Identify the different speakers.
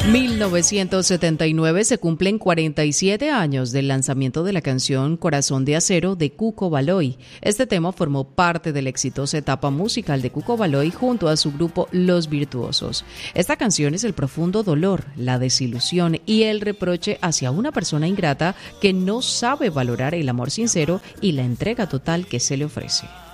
Speaker 1: 1979 se cumplen 47 años del lanzamiento de la canción Corazón de Acero de Cuco Baloy. Este tema formó parte de la exitosa etapa musical de Cuco Baloy junto a su grupo Los Virtuosos. Esta canción es el profundo dolor, la desilusión y el reproche hacia una persona ingrata que no sabe valorar el amor sincero y la entrega total que se le ofrece.